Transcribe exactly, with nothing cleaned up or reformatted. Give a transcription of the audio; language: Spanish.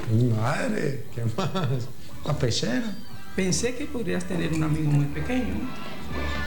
Mi madre, ¿qué más? La pechera. Pensé que podrías tener un amigo muy pequeño.